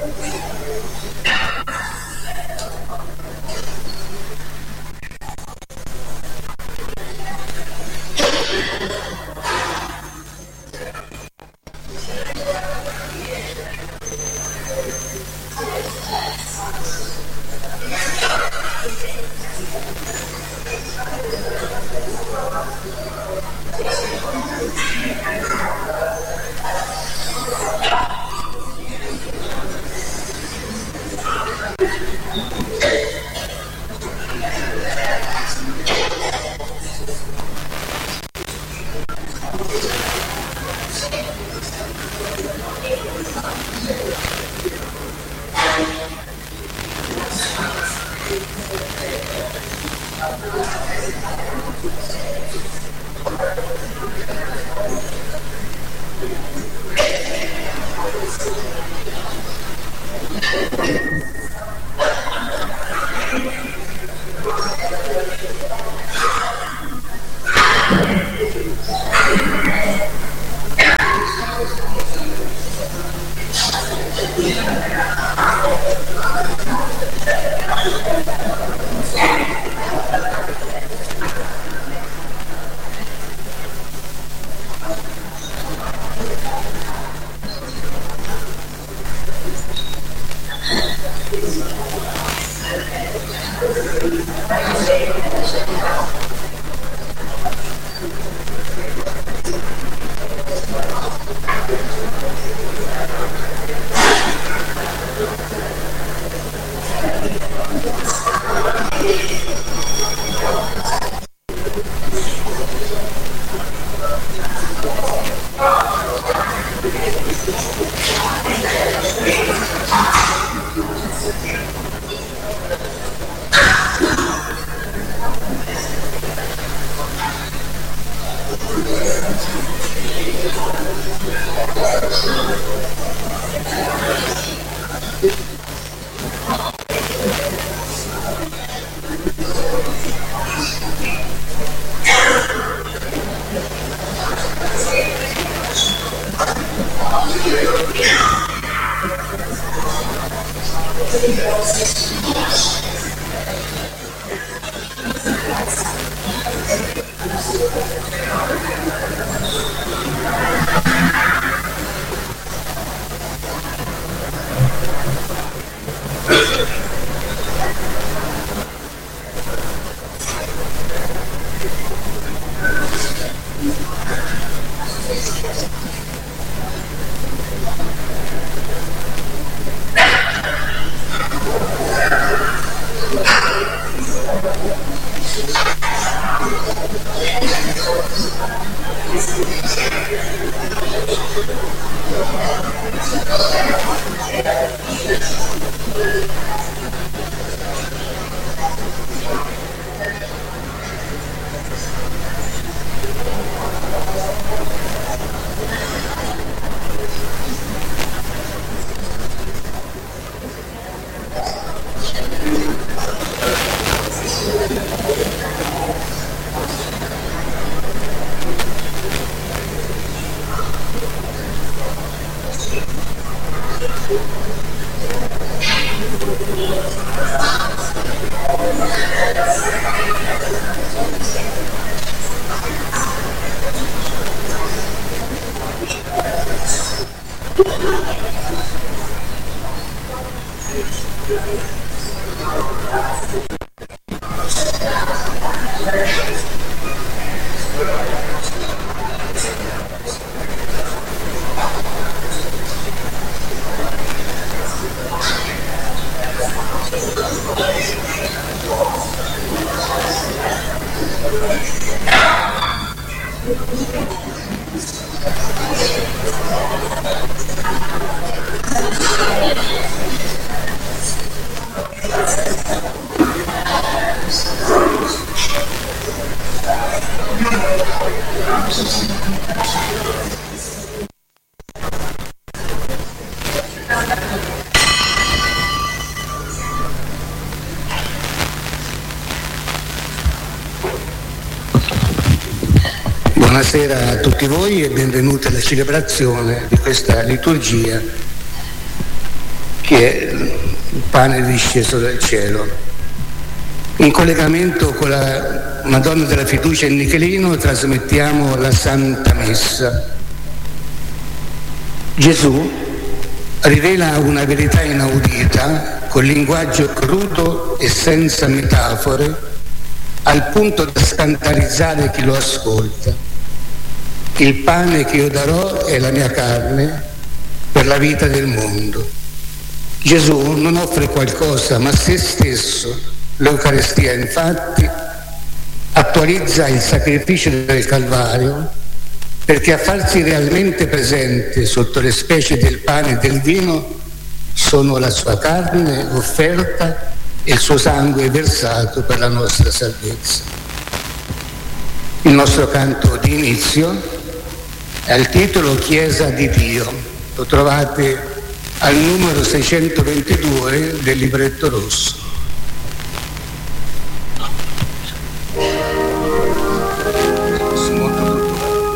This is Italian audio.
Buonasera a tutti voi e benvenuti alla celebrazione di questa liturgia che è il pane disceso dal cielo. In collegamento con la Madonna della Fiducia in Nichelino trasmettiamo la Santa Messa. Gesù rivela una verità inaudita con linguaggio crudo e senza metafore, al punto da scandalizzare chi lo ascolta. Il pane che io darò è la mia carne per la vita del mondo. Gesù non offre qualcosa, ma se stesso. L'Eucaristia, infatti, attualizza il sacrificio del Calvario, perché a farsi realmente presente sotto le specie del pane e del vino sono la sua carne offerta e il suo sangue versato per la nostra salvezza. Il nostro canto di inizio è al titolo Chiesa di Dio. Lo trovate al numero 622 del libretto rosso.